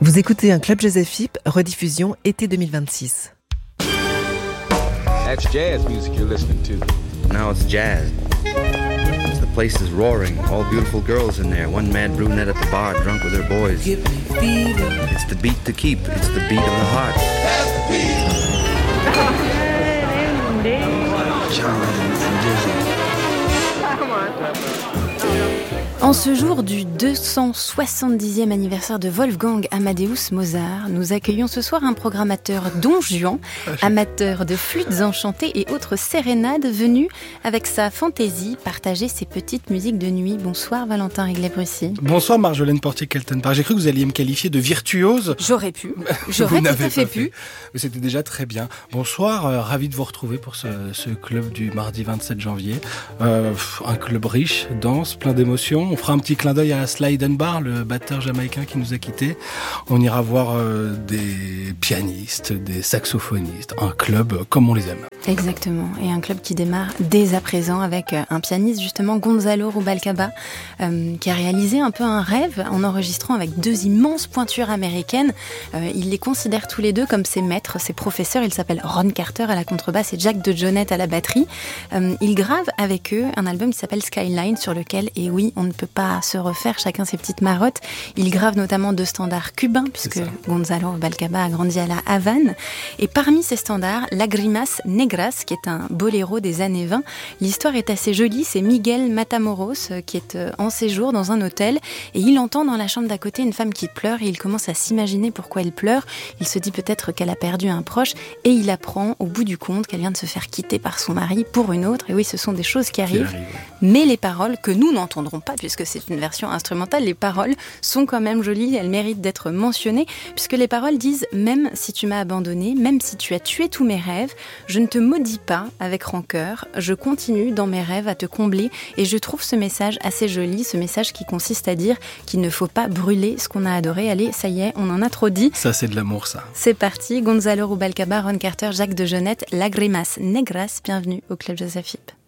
Vous écoutez un Club Jazz FIP, rediffusion été 2026. That's jazz music you're listening to. Now it's jazz. The place is roaring, all beautiful girls in there, one mad brunette at the bar, drunk with her boys. It's the beat to keep, it's the beat of the heart. En ce jour du 270e anniversaire de Wolfgang Amadeus Mozart, nous accueillons ce soir un programmateur Don Juan, amateur de flûtes enchantées et autres sérénades, venu avec sa fantaisie partager ses petites musiques de nuit. Bonsoir Valentin Réglet-Brussy. Bonsoir Marjolaine Portier-Keltenbach. J'ai cru que vous alliez me qualifier de virtuose. J'aurais tout à fait pu. Mais c'était déjà très bien. Bonsoir, ravi de vous retrouver pour ce club du mardi 27 janvier. Un club riche, dense, plein d'émotions. On fera un petit clin d'œil à Sly Dunbar, le batteur jamaïcain qui nous a quittés. On ira voir des pianistes, des saxophonistes, un club comme on les aime. Exactement, et un club qui démarre dès à présent avec un pianiste justement, Gonzalo Rubalcaba, qui a réalisé un peu un rêve en enregistrant avec deux immenses pointures américaines. Il les considère tous les deux comme ses maîtres, ses professeurs. Il s'appelle Ron Carter à la contrebasse et Jack DeJohnette à la batterie. Il grave avec eux un album qui s'appelle Skyline, sur lequel, et oui, on ne peut pas se refaire, chacun ses petites marottes. Il grave notamment deux standards cubains, puisque Gonzalo Rubalcaba a grandi à la Havane. Et parmi ces standards, Lagrimas Negras, qui est un boléro des années 20. L'histoire est assez jolie, c'est Miguel Matamoros qui est en séjour dans un hôtel et il entend dans la chambre d'à côté une femme qui pleure et il commence à s'imaginer pourquoi elle pleure. Il se dit peut-être qu'elle a perdu un proche et il apprend au bout du compte qu'elle vient de se faire quitter par son mari pour une autre. Et oui, ce sont des choses qui arrivent. Mais les paroles, que nous n'entendrons pas puisque c'est une version instrumentale, les paroles sont quand même jolies, elles méritent d'être mentionnées puisque les paroles disent « Même si tu m'as abandonné, même si tu as tué tous mes rêves, je ne te maudis pas avec rancœur, je continue dans mes rêves à te combler » et je trouve ce message assez joli, ce message qui consiste à dire qu'il ne faut pas brûler ce qu'on a adoré. Allez, ça y est, on en a trop dit. Ça, c'est de l'amour, ça. C'est parti, Gonzalo Rubalcaba, Ron Carter, Jack DeJohnette, Lagrimas Negras, bienvenue au Club Jazz FIP.